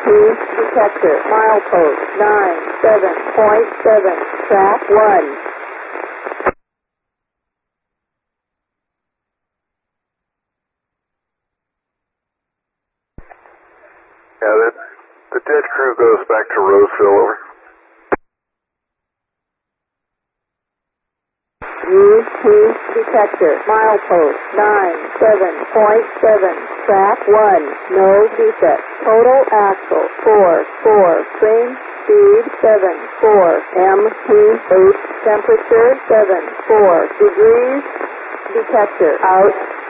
detector, milepost 97.7, track 1. Yeah, the dead crew goes back to Roseville, over. UT detector, milepost 97.7, track 1, no defect. Total axle 4, train speed 7, MT8, temperature 7, degrees, detector out.